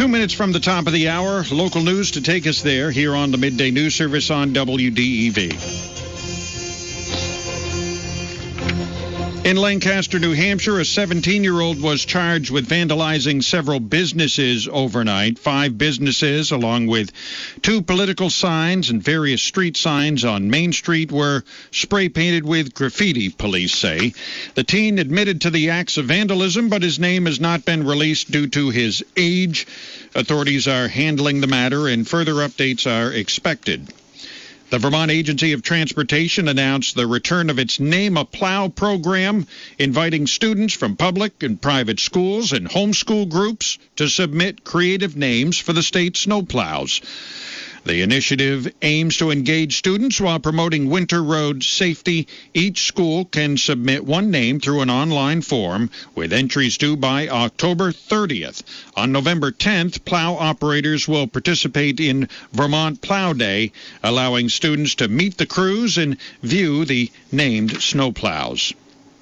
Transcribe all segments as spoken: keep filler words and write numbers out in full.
Two minutes from the top of the hour, local news to take us there here on the Midday News Service on W D E V. In Lancaster, New Hampshire, a seventeen-year-old was charged with vandalizing several businesses overnight. Five businesses, along with two political signs and various street signs on Main Street, were spray-painted with graffiti, police say. The teen admitted to the acts of vandalism, but his name has not been released due to his age. Authorities are handling the matter, and further updates are expected. The Vermont Agency of Transportation announced the return of its Name a Plow program, inviting students from public and private schools and homeschool groups to submit creative names for the state's snowplows. The initiative aims to engage students while promoting winter road safety. Each school can submit one name through an online form, with entries due by October thirtieth. On November tenth, plow operators will participate in Vermont Plow Day, allowing students to meet the crews and view the named snowplows.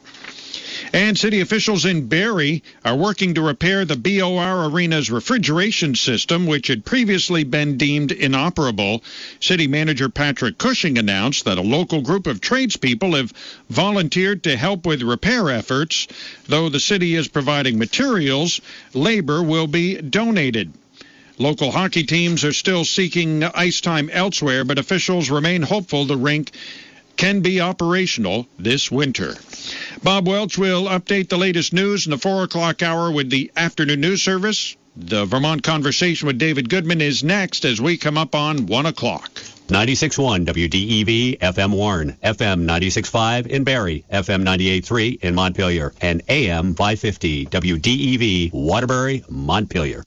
And city officials in Barrie are working to repair the B O R Arena's refrigeration system, which had previously been deemed inoperable. City Manager Patrick Cushing announced that a local group of tradespeople have volunteered to help with repair efforts. Though the city is providing materials, labor will be donated. Local hockey teams are still seeking ice time elsewhere, but officials remain hopeful the rink can be operational this winter. Bob Welch will update the latest news in the four o'clock hour with the afternoon news service. The Vermont Conversation with David Goodman is next as we come up on one o'clock. ninety-six point one W D E V, F M Warren, F M ninety-six point five in Barrie, F M ninety-eight point three in Montpelier, and A M five fifty W D E V, Waterbury, Montpelier.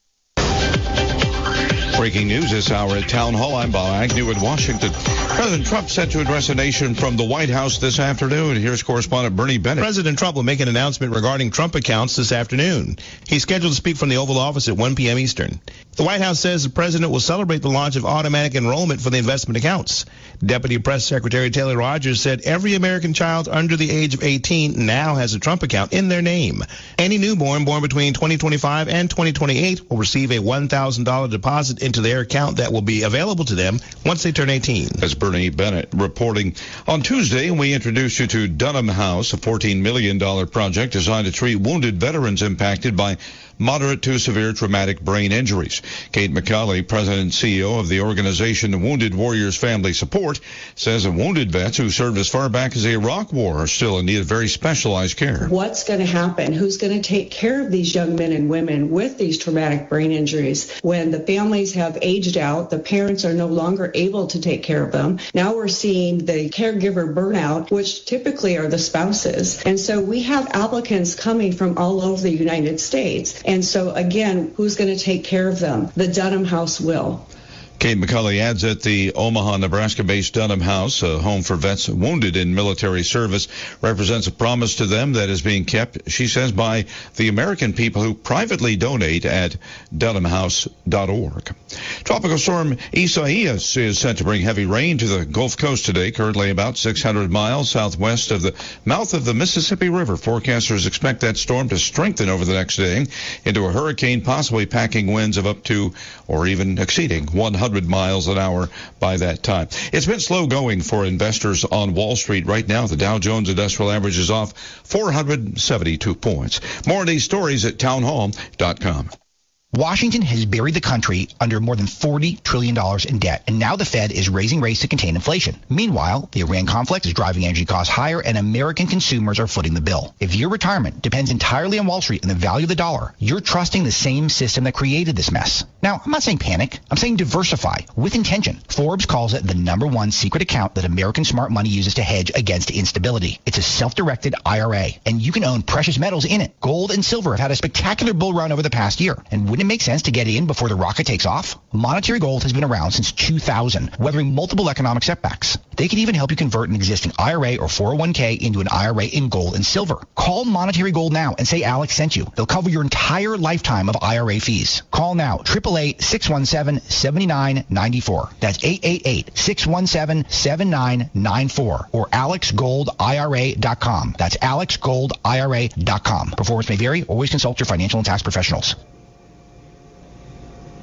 Breaking news this hour at Town Hall. I'm Bob Agnew in Washington. President Trump set to address a nation from the White House this afternoon. Here's correspondent Bernie Bennett. President Trump will make an announcement regarding Trump accounts this afternoon. He's scheduled to speak from the Oval Office at one p.m. Eastern. The White House says the president will celebrate the launch of automatic enrollment for the investment accounts. Deputy Press Secretary Taylor Rogers said every American child under the age of eighteen now has a Trump account in their name. Any newborn born between twenty twenty-five and twenty twenty-eight will receive a one thousand dollars deposit into their account that will be available to them once they turn eighteen. That's Bernie Bennett reporting. On Tuesday, we introduced you to Dunham House, a fourteen million dollars project designed to treat wounded veterans impacted by moderate to severe traumatic brain injuries. Kate McCauley, president and C E O of the organization Wounded Warriors Family Support, says that wounded vets who served as far back as the Iraq War are still in need of very specialized care. What's going to happen? Who's going to take care of these young men and women with these traumatic brain injuries? When the families have aged out, the parents are no longer able to take care of them. Now we're seeing the caregiver burnout, which typically are the spouses. And so we have applicants coming from all over the United States. And so, again, who's going to take care of them? The Dunham House will. Kate McCauley adds that the Omaha, Nebraska-based Dunham House, a home for vets wounded in military service, represents a promise to them that is being kept, she says, by the American people who privately donate at dunham house dot org. Tropical storm Isaias is set to bring heavy rain to the Gulf Coast today, currently about six hundred miles southwest of the mouth of the Mississippi River. Forecasters expect that storm to strengthen over the next day into a hurricane, possibly packing winds of up to or even exceeding one hundred miles an hour by that time. It's been slow going for investors on Wall Street right now. The Dow Jones Industrial Average is off four hundred seventy-two points. More of these stories at town hall dot com. Washington has buried the country under more than forty trillion dollars in debt, and now the Fed is raising rates to contain inflation. Meanwhile, the Iran conflict is driving energy costs higher, and American consumers are footing the bill. If your retirement depends entirely on Wall Street and the value of the dollar, you're trusting the same system that created this mess. Now, I'm not saying panic. I'm saying diversify with intention. Forbes calls it the number one secret account that American smart money uses to hedge against instability. It's a self-directed I R A, and you can own precious metals in it. Gold and silver have had a spectacular bull run over the past year, and wouldn't it make sense to get in before the rocket takes off? Monetary Gold has been around since two thousand, weathering multiple economic setbacks. They can even help you convert an existing I R A or four oh one k into an I R A in gold and silver. Call Monetary Gold now and say Alex sent you. They'll cover your entire lifetime of I R A fees. Call now, eight eight eight, six one seven, seven nine nine four. That's eight eight eight, six one seven, seven nine nine four or alex gold I R A dot com. That's alex gold I R A dot com. Performance may vary. Always consult your financial and tax professionals.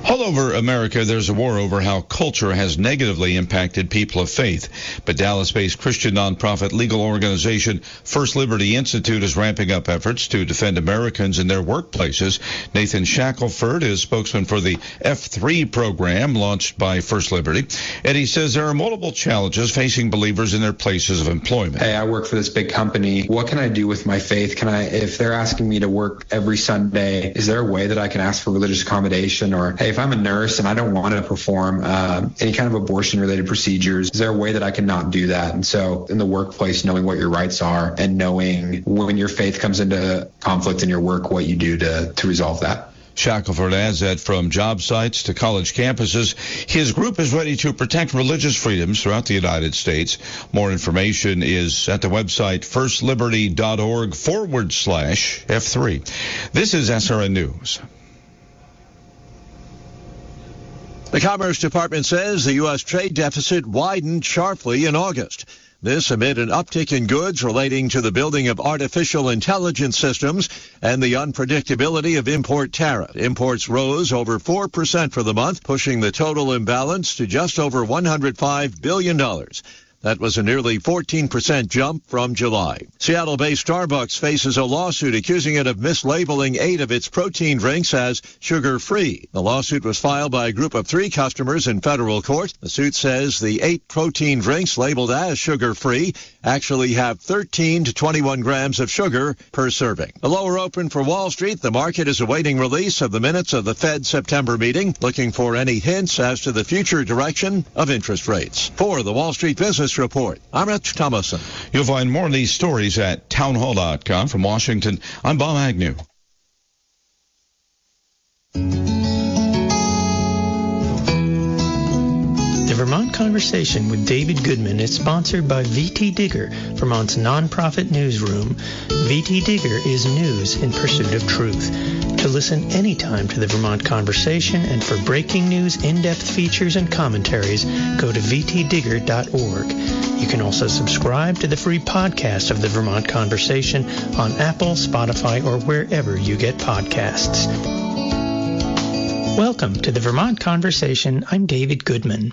All over America, there's a war over how culture has negatively impacted people of faith. But Dallas-based Christian nonprofit legal organization First Liberty Institute is ramping up efforts to defend Americans in their workplaces. Nathan Shackelford is spokesman for the F three program launched by First Liberty, and he says there are multiple challenges facing believers in their places of employment. Hey, I work for this big company. What can I do with my faith? Can I, if they're asking me to work every Sunday, is there a way that I can ask for religious accommodation? Or, hey, if I'm a nurse and I don't want to perform uh, any kind of abortion-related procedures, is there a way that I can not do that? And so in the workplace, knowing what your rights are and knowing when your faith comes into conflict in your work, what you do to, to resolve that. Shackelford adds that from job sites to college campuses, his group is ready to protect religious freedoms throughout the United States. More information is at the website firstliberty.org forward slash F3. This is S R N News. The Commerce Department says the U S trade deficit widened sharply in August. This amid an uptick in goods relating to the building of artificial intelligence systems and the unpredictability of import tariff. Imports rose over four percent for the month, pushing the total imbalance to just over one hundred five billion dollars. That was a nearly fourteen percent jump from July. Seattle-based Starbucks faces a lawsuit accusing it of mislabeling eight of its protein drinks as sugar-free. The lawsuit was filed by a group of three customers in federal court. The suit says the eight protein drinks labeled as sugar-free actually have thirteen to twenty-one grams of sugar per serving. The lower open for Wall Street. The market is awaiting release of the minutes of the Fed September meeting, looking for any hints as to the future direction of interest rates. For the Wall Street Business Report, I'm Rich Thomason. You'll find more of these stories at townhall dot com. From Washington, I'm Bob Agnew. The Vermont Conversation with David Goodman is sponsored by V T Digger, Vermont's nonprofit newsroom. V T Digger is news in pursuit of truth. To listen anytime to the Vermont Conversation and for breaking news, in-depth features, and commentaries, go to v t digger dot org. You can also subscribe to the free podcast of the Vermont Conversation on Apple, Spotify, or wherever you get podcasts. Welcome to the Vermont Conversation. I'm David Goodman.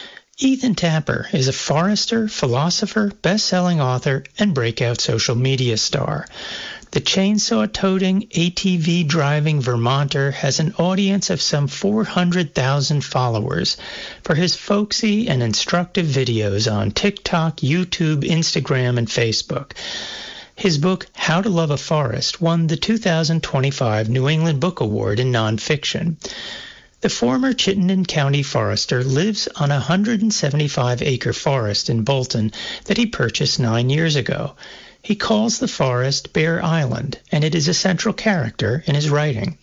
Ethan Tapper is a forester, philosopher, best-selling author, and breakout social media star. The chainsaw-toting, A T V-driving Vermonter has an audience of some four hundred thousand followers for his folksy and instructive videos on TikTok, YouTube, Instagram, and Facebook. His book, How to Love a Forest, won the two thousand twenty-five New England Book Award in nonfiction. The former Chittenden County forester lives on a one hundred seventy-five acre forest in Bolton that he purchased nine years ago. He calls the forest Bear Island, and it is a central character in his writing.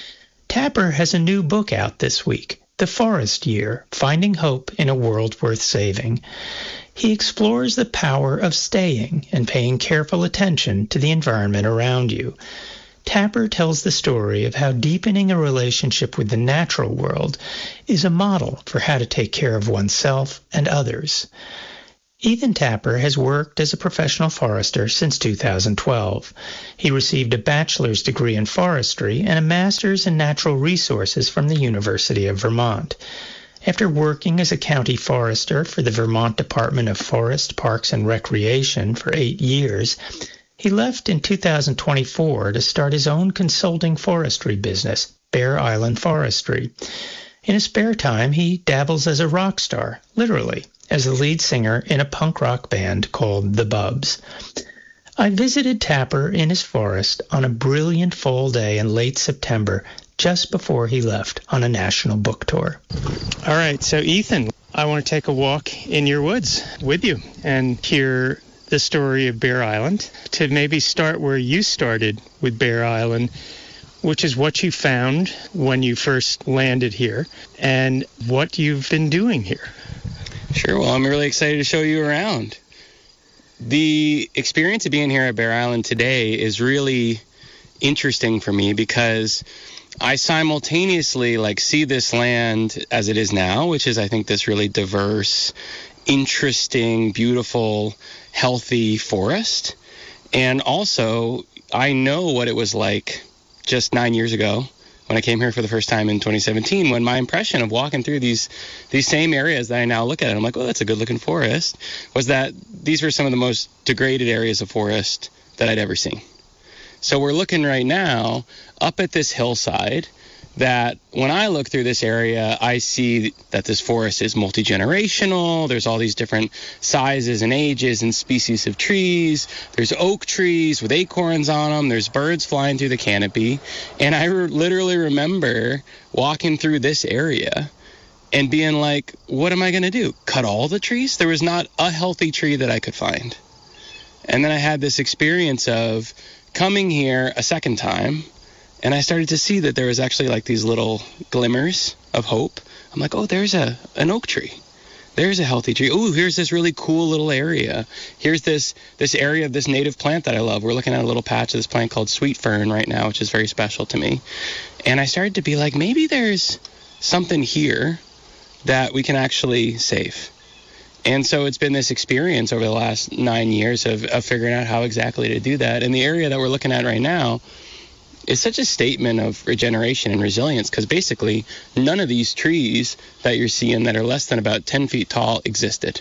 Tapper has a new book out this week, The Forest Year, Finding Hope in a World Worth Saving. He explores the power of staying and paying careful attention to the environment around you. Tapper tells the story of how deepening a relationship with the natural world is a model for how to take care of oneself and others. Ethan Tapper has worked as a professional forester since two thousand twelve. He received a bachelor's degree in forestry and a master's in natural resources from the University of Vermont. After working as a county forester for the Vermont Department of Forest, Parks, and Recreation for eight years, he left in two thousand twenty-four to start his own consulting forestry business, Bear Island Forestry. In his spare time, he dabbles as a rock star, literally, as the lead singer in a punk rock band called The Bubs. I visited Tapper in his forest on a brilliant fall day in late September, just before he left on a national book tour. All right, so Ethan, I want to take a walk in your woods with you and hear the story of Bear Island. To maybe start where you started with Bear Island, which is what you found when you first landed here and what you've been doing here. Sure. Well, I'm really excited to show you around. The experience of being here at Bear Island today is really interesting for me because I simultaneously like see this land as it is now, which is, I think, this really diverse, interesting, beautiful, healthy forest. And also, I know what it was like just nine years ago when I came here for the first time in twenty seventeen, when my impression of walking through these these same areas that I now look at, and I'm like, oh, that's a good-looking forest, was that these were some of the most degraded areas of forest that I'd ever seen. So we're looking right now up at this hillside that when I look through this area, I see that this forest is multi-generational. There's all these different sizes and ages and species of trees. There's oak trees with acorns on them. There's birds flying through the canopy. And I re- literally remember walking through this area and being like, what am I going to do? Cut all the trees? There was not a healthy tree that I could find. And then I had this experience of coming here a second time, and I started to see that there was actually like these little glimmers of hope. I'm like, oh, there's a an oak tree. There's a healthy tree. Oh, here's this really cool little area. Here's this this area of this native plant that I love. We're looking at a little patch of this plant called sweet fern right now, which is very special to me. And I started to be like, maybe there's something here that we can actually save. And so it's been this experience over the last nine years of, of figuring out how exactly to do that. And the area that we're looking at right now is such a statement of regeneration and resilience, because basically none of these trees that you're seeing that are less than about ten feet tall existed.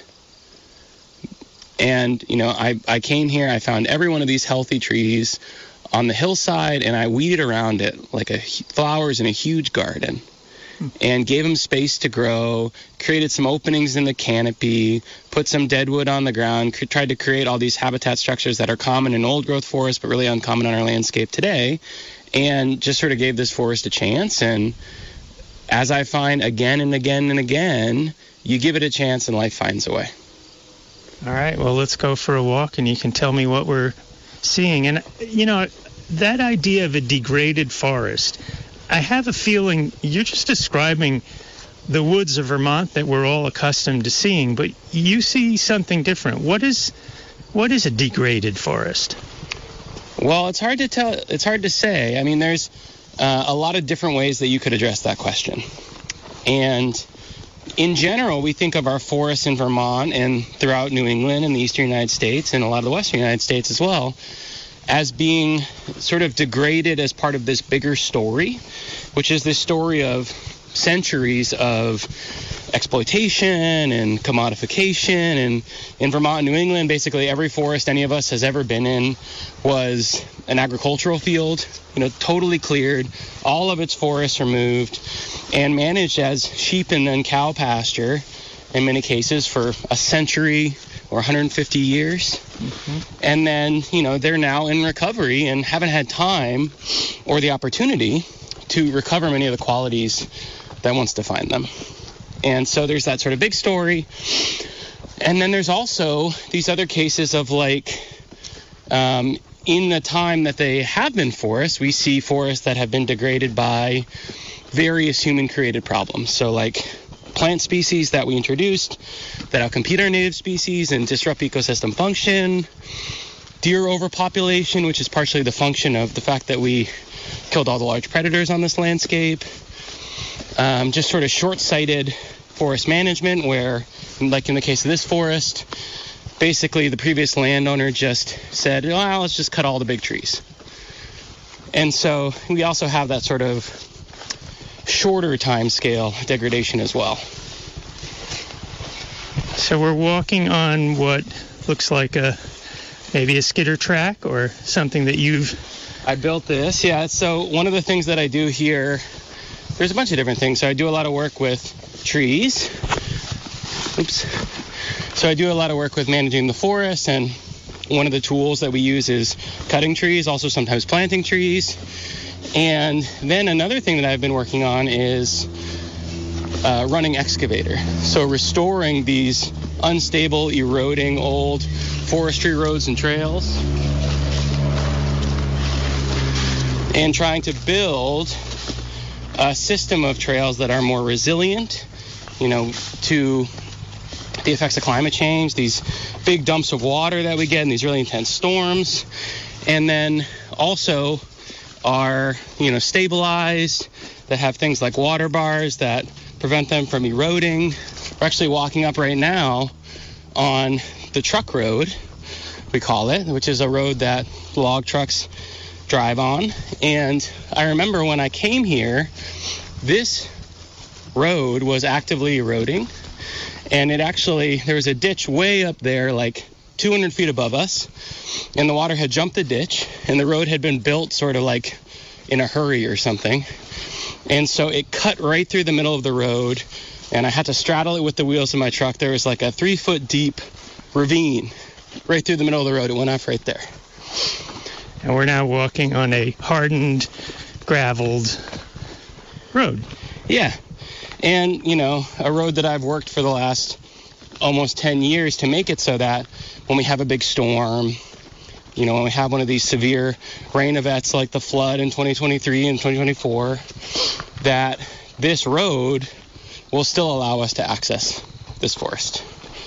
And, you know, I, I came here, I found every one of these healthy trees on the hillside, and I weeded around it like a, flowers in a huge garden. And gave them space to grow, created some openings in the canopy, put some deadwood on the ground, c- tried to create all these habitat structures that are common in old growth forests but really uncommon on our landscape today, and just sort of gave this forest a chance. And as I find again and again and again, you give it a chance and life finds a way. All right, well, let's go for a walk and you can tell me what we're seeing. And, you know, that idea of a degraded forest, I have a feeling you're just describing the woods of Vermont that we're all accustomed to seeing, but you see something different. What is what is a degraded forest? Well, it's hard to tell. It's hard to say. I mean, there's uh, a lot of different ways that you could address that question. And in general, we think of our forests in Vermont and throughout New England and the eastern United States and a lot of the western United States as well as being sort of degraded as part of this bigger story, which is this story of centuries of exploitation and commodification. And in Vermont and New England, basically every forest any of us has ever been in was an agricultural field, you know, totally cleared, all of its forests removed, and managed as sheep and then cow pasture in many cases for a century or one hundred fifty years. Mm-hmm. And then, you know, they're now in recovery and haven't had time or the opportunity to recover many of the qualities that once defined them. And so there's that sort of big story. And then there's also these other cases of like, um, in the time that they have been forests, we see forests that have been degraded by various human-created problems. So like plant species that we introduced that outcompete our native species and disrupt ecosystem function, deer overpopulation, which is partially the function of the fact that we killed all the large predators on this landscape, um, just sort of short-sighted forest management where, like in the case of this forest, basically the previous landowner just said, well, let's just cut all the big trees. And so we also have that sort of shorter time scale degradation as well. So we're walking on what looks like a maybe a skidder track or something that you've... I built this, yeah. So one of the things that I do here, there's a bunch of different things. So I do a lot of work with trees. Oops. So I do a lot of work with managing the forest, and one of the tools that we use is cutting trees, also sometimes planting trees. And then another thing that I've been working on is uh, running excavator. So restoring these unstable, eroding old forestry roads and trails, and trying to build a system of trails that are more resilient, you know, to the effects of climate change, these big dumps of water that we get in these really intense storms, and then also are, you know, stabilized, that have things like water bars that prevent them from eroding. We're actually walking up right now on the truck road, we call it, which is a road that log trucks drive on. And I remember when I came here, this road was actively eroding. And it actually, there was a ditch way up there, like two hundred feet above us. And the water had jumped the ditch, and the road had been built sort of like in a hurry or something. And so it cut right through the middle of the road, and I had to straddle it with the wheels of my truck. There was like a three foot deep ravine right through the middle of the road. It went off right there. And we're now walking on a hardened, graveled road. Yeah. And, you know, a road that I've worked for the last almost ten years to make it so that when we have a big storm, you know, when we have one of these severe rain events like the flood in twenty twenty-three and twenty twenty-four, that this road will still allow us to access this forest.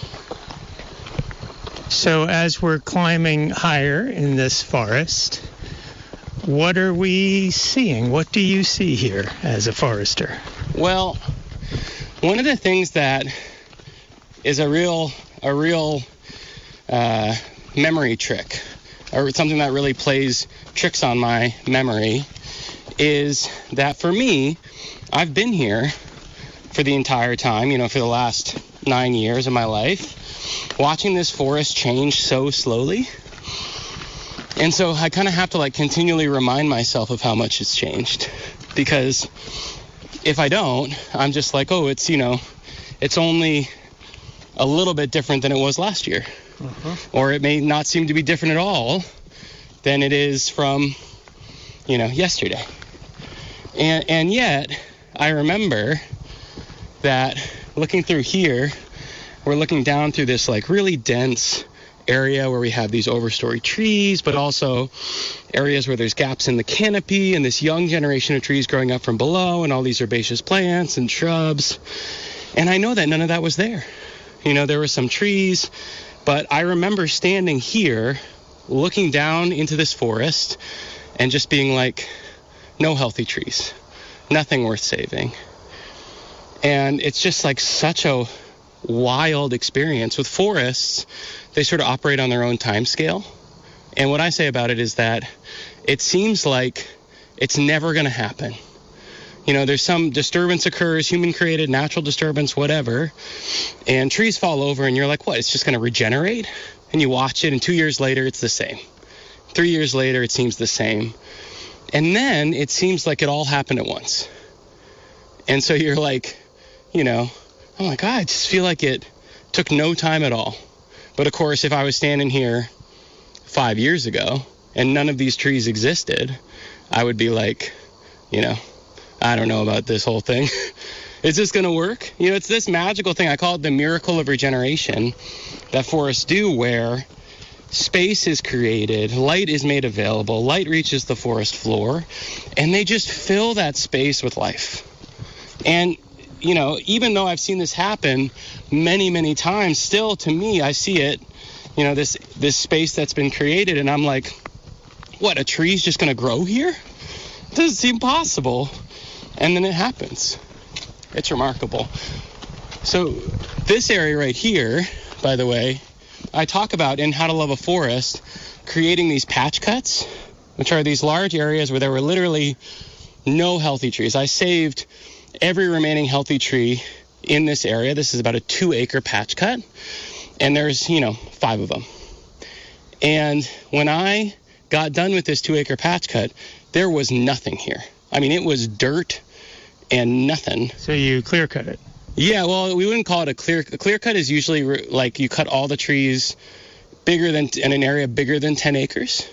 So as we're climbing higher in this forest, what are we seeing? What do you see here as a forester? Well, one of the things that is a real, a real uh, memory trick, or something that really plays tricks on my memory, is that for me, I've been here for the entire time, you know, for the last nine years of my life, watching this forest change so slowly. And so I kind of have to like continually remind myself of how much it's changed, because if I don't, I'm just like, oh, it's, you know, it's only a little bit different than it was last year. Uh-huh. Or it may not seem to be different at all than it is from, you know, yesterday. And and yet, I remember that looking through here, we're looking down through this like really dense area where we have these overstory trees, but also areas where there's gaps in the canopy and this young generation of trees growing up from below and all these herbaceous plants and shrubs. And I know that none of that was there. You know, there were some trees, but I remember standing here looking down into this forest and just being like, no healthy trees, nothing worth saving. And it's just like such a wild experience. With forests, they sort of operate on their own time scale. And what I say about it is that it seems like it's never going to happen. You know, there's some disturbance occurs, human-created, natural disturbance, whatever, and trees fall over and you're like, what, it's just going to regenerate? And you watch it, and two years later, it's the same. Three years later, it seems the same. And then it seems like it all happened at once. And so you're like, you know, I'm like, ah, I just feel like it took no time at all. But of course, if I was standing here five years ago and none of these trees existed, I would be like, you know, I don't know about this whole thing. Is this going to work? You know, it's this magical thing. I call it the miracle of regeneration that forests do, where space is created, light is made available, light reaches the forest floor, and they just fill that space with life. And, you know, even though I've seen this happen many, many times, still to me, I see it, you know, this, this space that's been created, and I'm like, what, a tree's just going to grow here? It doesn't seem possible. And then it happens. It's remarkable. So this area right here, by the way, I talk about in How to Love a Forest, creating these patch cuts, which are these large areas where there were literally no healthy trees. I saved every remaining healthy tree in this area. This is about a two acre patch cut, and there's, you know, five of them. And when I got done with this two acre patch cut, there was nothing here. I mean, it was dirt and nothing. So you clear cut it? Yeah, well, we wouldn't call it a clear. A clear cut is usually re- like you cut all the trees bigger than in an area bigger than ten acres.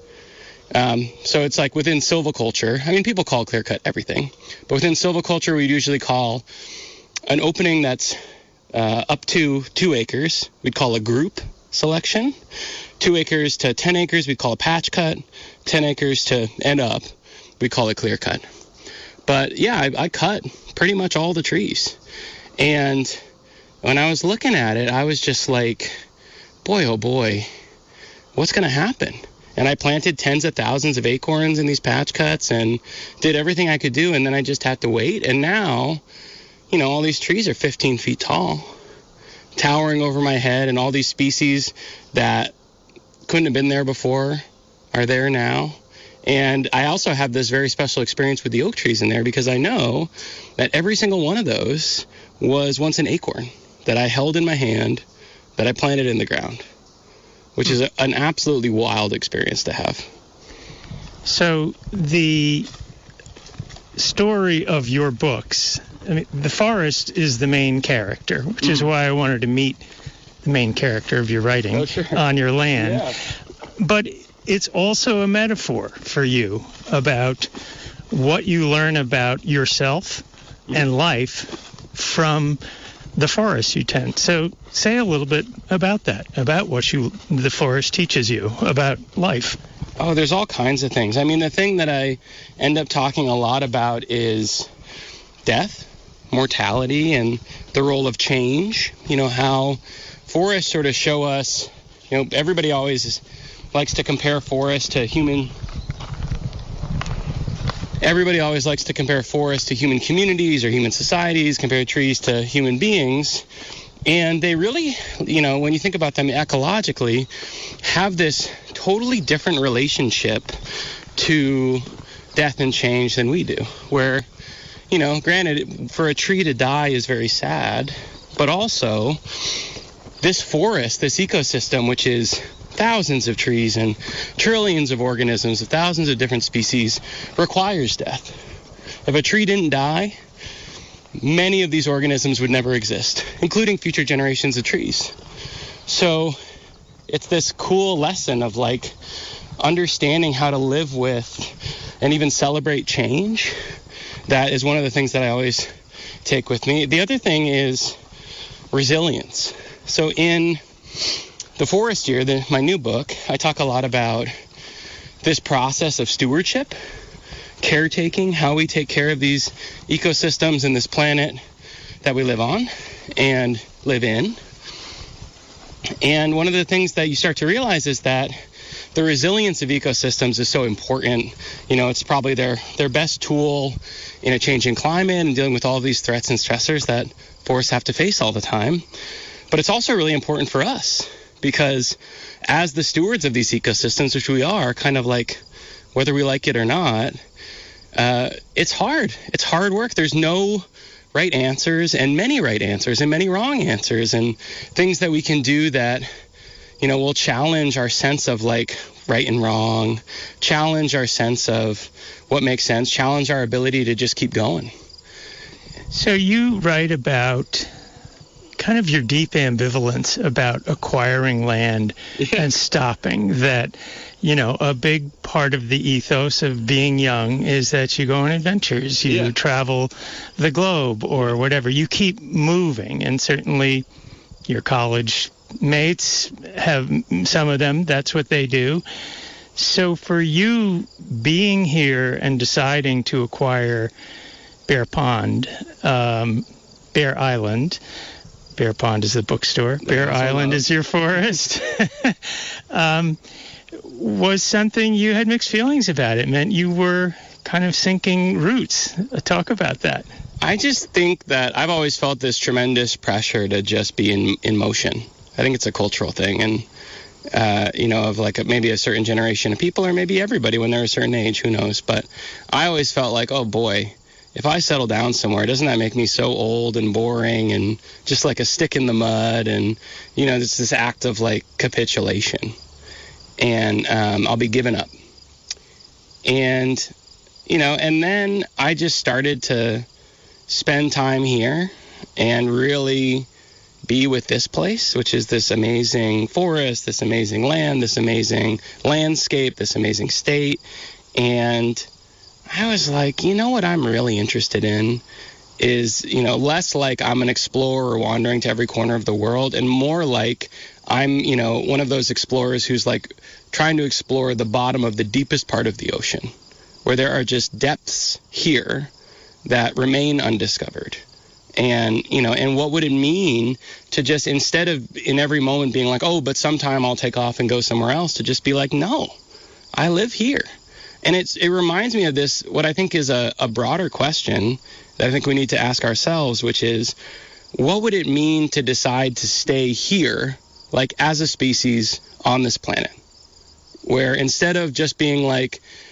Um, so it's like within silviculture. I mean, people call clear cut everything, but within silviculture, we'd usually call an opening that's uh, up to two acres. We'd call a group selection. Two acres to ten acres, we'd call a patch cut. Ten acres to end up, we call it clear cut. But yeah, I, I cut pretty much all the trees. And when I was looking at it, I was just like, boy, oh boy, what's going to happen? And I planted tens of thousands of acorns in these patch cuts and did everything I could do. And then I just had to wait. And now, you know, all these trees are fifteen feet tall, towering over my head. And all these species that couldn't have been there before are there now. And I also have this very special experience with the oak trees in there because I know that every single one of those was once an acorn that I held in my hand, that I planted in the ground, which is a, an absolutely wild experience to have. So the story of your books, I mean, the forest is the main character, which mm. is why I wanted to meet the main character of your writing oh, sure. on your land. Yeah. But it's also a metaphor for you about what you learn about yourself mm. and life from the forest you tend. So say a little bit about that, about what you the forest teaches you about life. Oh, there's all kinds of things. I mean, the thing that I end up talking a lot about is death, mortality, and the role of change. You know, how forests sort of show us, you know, everybody always likes to compare forests to human Everybody always likes to compare forests to human communities or human societies, compare trees to human beings. And they really, you know, when you think about them ecologically, have this totally different relationship to death and change than we do. Where, you know, granted, for a tree to die is very sad, but also this forest, this ecosystem, which is thousands of trees and trillions of organisms of thousands of different species, requires death. If a tree didn't die, many of these organisms would never exist, including future generations of trees. So it's this cool lesson of like understanding how to live with and even celebrate change. That is one of the things that I always take with me. The other thing is resilience. So in The Forest Year, the, my new book, I talk a lot about this process of stewardship, caretaking, how we take care of these ecosystems and this planet that we live on and live in. And one of the things that you start to realize is that the resilience of ecosystems is so important. You know, it's probably their, their best tool in a changing climate and dealing with all of these threats and stressors that forests have to face all the time. But it's also really important for us because as the stewards of these ecosystems, which we are, kind of like whether we like it or not, uh, it's hard. It's hard work. There's no right answers and many right answers and many wrong answers and things that we can do that, you know, will challenge our sense of like right and wrong, challenge our sense of what makes sense, challenge our ability to just keep going. So you write about kind of your deep ambivalence about acquiring land yeah. and stopping, that, you know, a big part of the ethos of being young is that you go on adventures, you yeah. travel the globe or whatever. You keep moving, and certainly your college mates have, some of them, that's what they do. So for you being here and deciding to acquire Bear Pond, um, Bear Island, Bear Pond is the bookstore, Bear Island is your forest, um, was something you had mixed feelings about. It meant you were kind of sinking roots. Talk about that. I just think that I've always felt this tremendous pressure to just be in, in motion. I think it's a cultural thing, and uh, you know, of like a, maybe a certain generation of people, or maybe everybody when they're a certain age, who knows. But I always felt like, oh boy, if I settle down somewhere, doesn't that make me so old and boring and just like a stick in the mud? And, you know, it's this act of like capitulation. And um, I'll be giving up. And, you know, and then I just started to spend time here and really be with this place, which is this amazing forest, this amazing land, this amazing landscape, this amazing state. And I was like, you know what I'm really interested in is, you know, less like I'm an explorer wandering to every corner of the world, and more like I'm, you know, one of those explorers who's like trying to explore the bottom of the deepest part of the ocean, where there are just depths here that remain undiscovered. And, you know, and what would it mean to just, instead of in every moment being like, oh, but sometime I'll take off and go somewhere else, to just be like, no, I live here. And it's, it reminds me of this, what I think is a, a broader question that I think we need to ask ourselves, which is, what would it mean to decide to stay here, like as a species on this planet, where instead of just being like,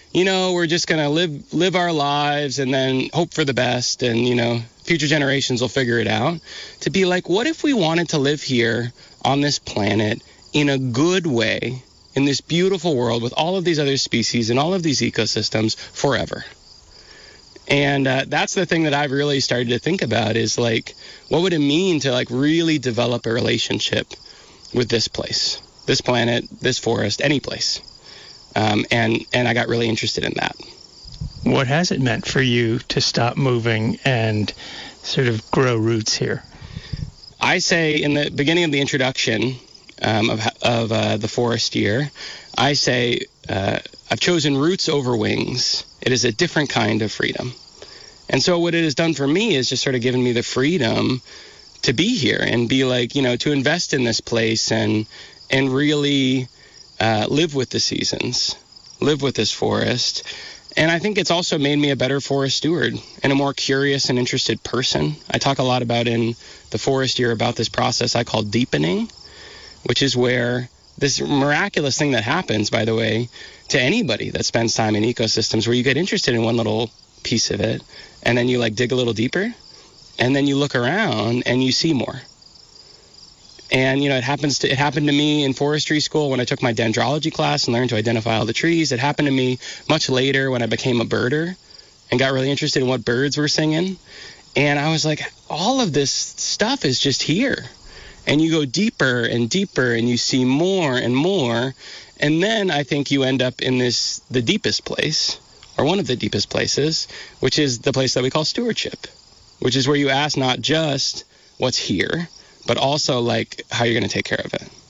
you know, we're just going to live live our lives and then hope for the best and, you know, future generations will figure it out, to be like, what if we wanted to live here on this planet in a good way, in this beautiful world with all of these other species and all of these ecosystems forever? And uh, that's the thing that I've really started to think about is, like, what would it mean to, like, really develop a relationship with this place, this planet, this forest, any place? Um, and, and I got really interested in that. What has it meant for you to stop moving and sort of grow roots here? I say in the beginning of the introduction um, of, of uh, the forest year, I say uh, I've chosen roots over wings. It is a different kind of freedom. And so what it has done for me is just sort of given me the freedom to be here and be like, you know, to invest in this place and and really uh, live with the seasons, live with this forest. And I think it's also made me a better forest steward and a more curious and interested person. I talk a lot about in the forest year about this process I call deepening, which is where this miraculous thing that happens, by the way, to anybody that spends time in ecosystems, where you get interested in one little piece of it, and then you like dig a little deeper, and then you look around and you see more. And, you know, it happens to, it happened to me in forestry school when I took my dendrology class and learned to identify all the trees. It happened to me much later when I became a birder and got really interested in what birds were singing. And I was like, all of this stuff is just here. And you go deeper and deeper and you see more and more. And then I think you end up in this, the deepest place, or one of the deepest places, which is the place that we call stewardship, which is where you ask not just what's here, but also like how you're going to take care of it.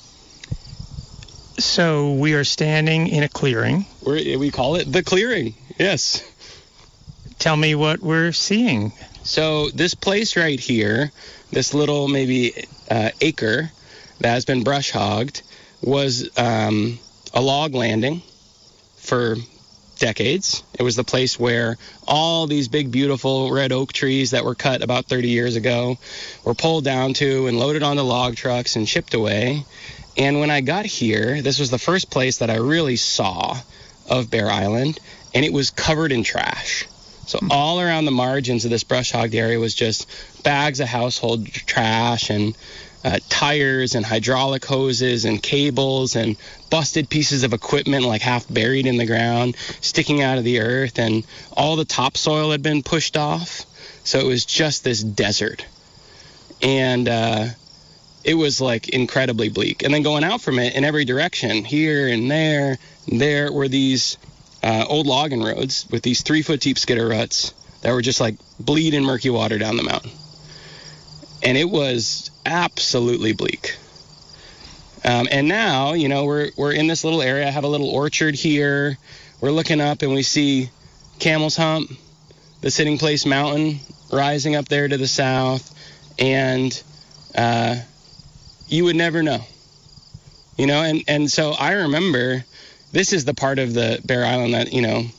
So we are standing in a clearing. We're, we call it the clearing, yes. Tell me what we're seeing. So this place right here, this little maybe uh, acre that has been brush hogged, was um, a log landing for decades. It was the place where all these big, beautiful red oak trees that were cut about thirty years ago were pulled down to and loaded onto log trucks and shipped away. And when I got here, this was the first place that I really saw of Bear Island, and it was covered in trash. So all around the margins of this brush hogged area was just bags of household trash and Uh, tires and hydraulic hoses and cables and busted pieces of equipment like half buried in the ground, sticking out of the earth, and all the topsoil had been pushed off. So it was just this desert. And uh, it was like incredibly bleak. And then going out from it in every direction, here and there, and there were these uh, old logging roads with these three foot deep skidder ruts that were just like bleeding murky water down the mountain. And it was absolutely bleak. Um, and now, you know, we're we're in this little area. I have a little orchard here. We're looking up and we see Camel's Hump, the Sitting Place Mountain rising up there to the south. And uh, you would never know. You know, and, and so I remember this is the part of the Bear Island that, you know,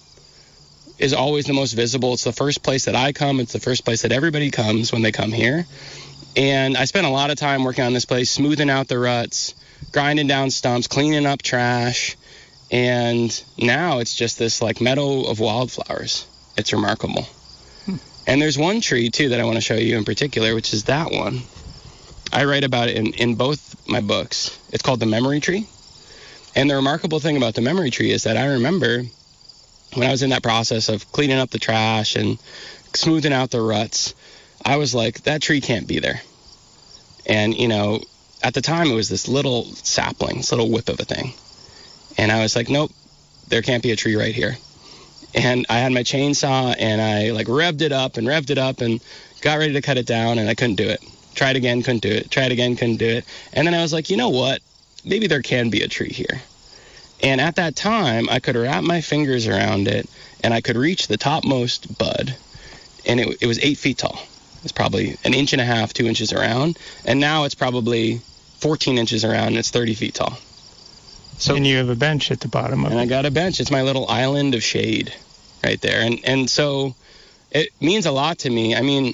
is always the most visible. It's the first place that I come. It's the first place that everybody comes when they come here. And I spent a lot of time working on this place, smoothing out the ruts, grinding down stumps, cleaning up trash. And now it's just this like meadow of wildflowers. It's remarkable. Hmm. And there's one tree, too, that I want to show you in particular, which is that one. I write about it in, in both my books. It's called the memory tree. And the remarkable thing about the memory tree is that I remember when I was in that process of cleaning up the trash and smoothing out the ruts, I was like, that tree can't be there. And, you know, at the time it was this little sapling, this little whip of a thing. And I was like, nope, there can't be a tree right here. And I had my chainsaw and I like revved it up and revved it up and got ready to cut it down, and I couldn't do it. Tried again, couldn't do it. Tried again, couldn't do it. And then I was like, you know what? Maybe there can be a tree here. And at that time, I could wrap my fingers around it and I could reach the topmost bud. And it, it was eight feet tall. It's probably an inch and a half, two inches around. And now it's probably fourteen inches around and it's thirty feet tall. So, and you have a bench at the bottom of and it. And I got a bench. It's my little island of shade right there. And and so it means a lot to me. I mean,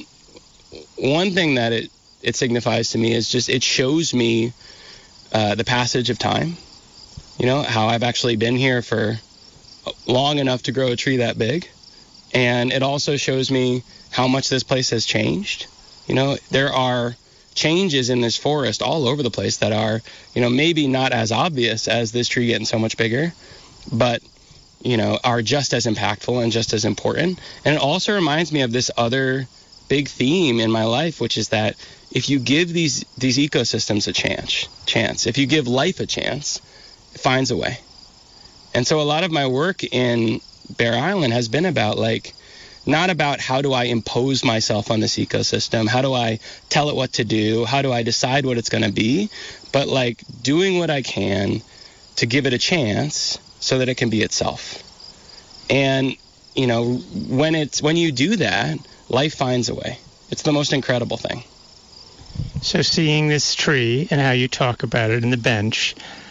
one thing that it, it signifies to me is just it shows me uh, the passage of time. You know, how I've actually been here for long enough to grow a tree that big. And it also shows me how much this place has changed. You know, there are changes in this forest all over the place that are, you know, maybe not as obvious as this tree getting so much bigger, but, you know, are just as impactful and just as important. And it also reminds me of this other big theme in my life, which is that if you give these these ecosystems a chance, chance, if you give life a chance, it finds a way. And so a lot of my work in Bear Island has been about, like, not about how do I impose myself on this ecosystem, how do I tell it what to do, how do I decide what it's going to be, but like doing what I can to give it a chance so that it can be itself. And, you know, when it's when you do that, life finds a way. It's the most incredible thing. So seeing this tree and how you talk about it in the bench,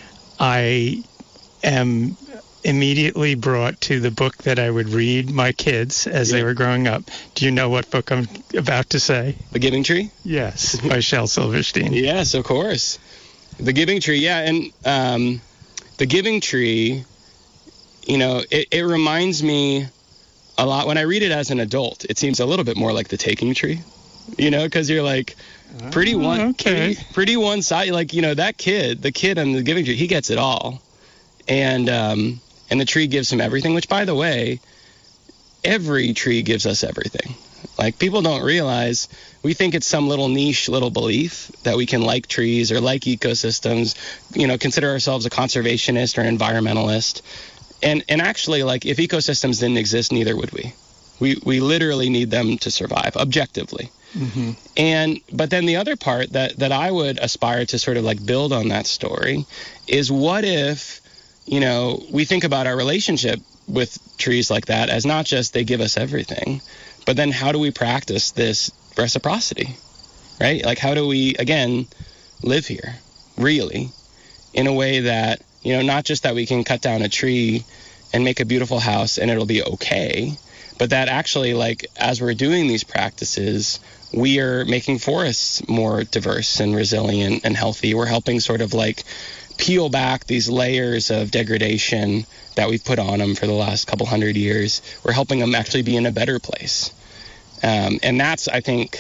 I am immediately brought to the book that I would read my kids as yeah. they were growing up. Do you know what book I'm about to say? The Giving Tree? Yes, by Shel Silverstein. Yes, of course. The Giving Tree, yeah. And um, The Giving Tree, you know, it, it reminds me a lot. When I read it as an adult, it seems a little bit more like The Taking Tree, you know, because you're like, pretty one, oh, okay. pretty, pretty one side. Like, you know, that kid, the kid on The Giving Tree, he gets it all. And, um, And the tree gives him everything, which, by the way, every tree gives us everything. Like, people don't realize, we think it's some little niche little belief that we can like trees or like ecosystems, you know, consider ourselves a conservationist or an environmentalist. And and actually, like, if ecosystems didn't exist, neither would we. We we literally need them to survive, objectively. Mm-hmm. And but then the other part that, that I would aspire to sort of like build on that story is, what if, you know, we think about our relationship with trees like that as not just they give us everything, but then how do we practice this reciprocity, right? Like, how do we, again, live here, really, in a way that, you know, not just that we can cut down a tree and make a beautiful house and it'll be okay, but that actually, like, as we're doing these practices, we are making forests more diverse and resilient and healthy. We're helping sort of like peel back these layers of degradation that we've put on them for the last couple hundred years. We're helping them actually be in a better place. Um, and that's, I think,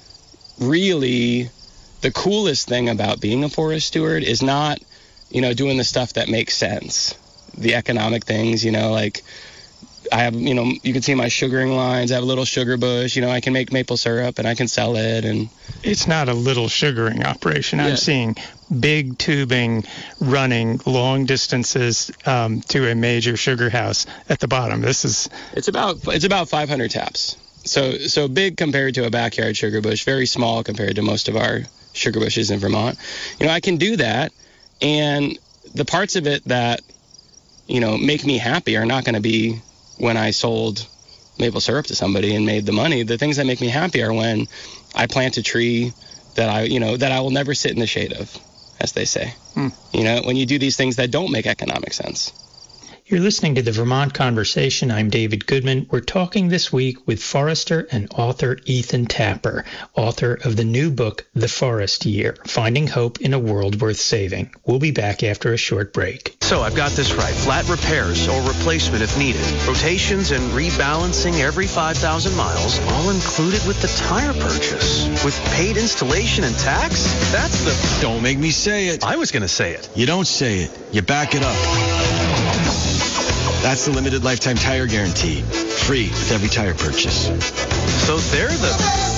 really the coolest thing about being a forest steward is not, you know, doing the stuff that makes sense. The economic things, you know, like I have, you know, you can see my sugaring lines. I have a little sugar bush, you know, I can make maple syrup and I can sell it. And it's not a little sugaring operation. I'm yeah. seeing big tubing running long distances um, to a major sugar house at the bottom. This is it's about it's about five hundred taps. So so big compared to a backyard sugar bush, very small compared to most of our sugar bushes in Vermont. You know, I can do that, and the parts of it that, you know, make me happy are not going to be when I sold maple syrup to somebody and made the money. The things that make me happy are when I plant a tree that I, you know, that I will never sit in the shade of, as they say. Hmm. You know, when you do these things that don't make economic sense. You're listening to the Vermont Conversation. I'm David Goodman. We're talking this week with forester and author Ethan Tapper, author of the new book, The Forest Year, Finding Hope in a World Worth Saving. We'll be back after a short break. So I've got this right. Flat repairs or replacement if needed. Rotations and rebalancing every five thousand miles, all included with the tire purchase. With paid installation and tax? That's the... Don't make me say it. I was going to say it. You don't say it. You back it up. That's the limited lifetime tire guarantee. Free with every tire purchase. So they're the...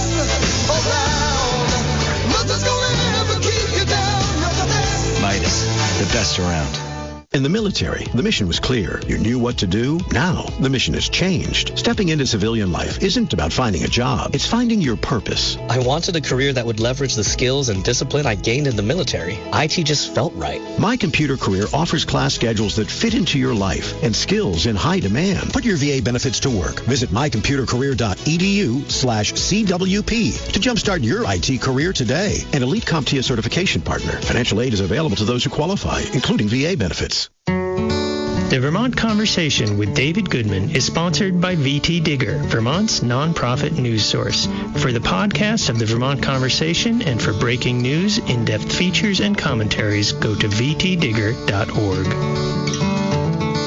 Midas, the best around. In the military, the mission was clear. You knew what to do. Now, the mission has changed. Stepping into civilian life isn't about finding a job. It's finding your purpose. I wanted a career that would leverage the skills and discipline I gained in the military. I T just felt right. My Computer Career offers class schedules that fit into your life and skills in high demand. Put your V A benefits to work. Visit mycomputercareer.edu slash CWP to jumpstart your I T career today. An Elite CompTIA certification partner. Financial aid is available to those who qualify, including V A benefits. The Vermont Conversation with David Goodman is sponsored by V T Digger, Vermont's nonprofit news source. For the podcast of the Vermont Conversation and for breaking news, in-depth features, and commentaries, go to v t digger dot org.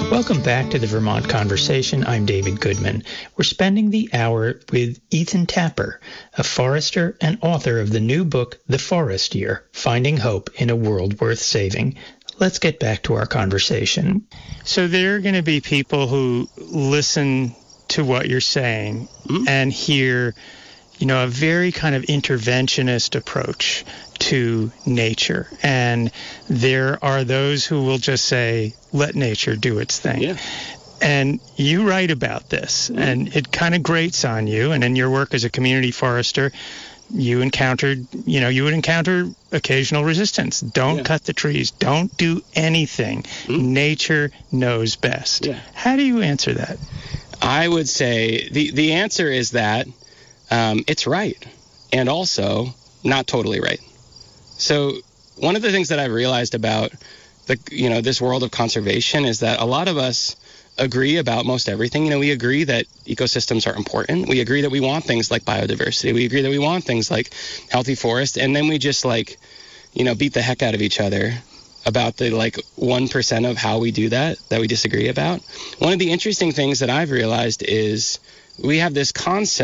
Welcome back to the Vermont Conversation. I'm David Goodman. We're spending the hour with Ethan Tapper, a forester and author of the new book, The Forest Year, Finding Hope in a World Worth Saving. Let's get back to our conversation. So there are going to be people who listen to what you're saying mm-hmm. and hear, you know, a very kind of interventionist approach to nature. And there are those who will just say, let nature do its thing. Yeah. And you write about this, mm-hmm. and it kind of grates on you. And in your work as a community forester, you encountered, you know, you would encounter occasional resistance. Don't yeah. cut the trees. Don't do anything. Mm-hmm. Nature knows best. Yeah. How do you answer that? I would say the, the answer is that um, it's right, and also not totally right. So one of the things that I've realized about the, you know, this world of conservation is that a lot of us agree about most everything. You know, we agree that ecosystems are important. We agree that we want things like biodiversity. We agree that we want things like healthy forests. And then we just like, you know, beat the heck out of each other about the like one percent of how we do that, that we disagree about. One of the interesting things that I've realized is we have this concept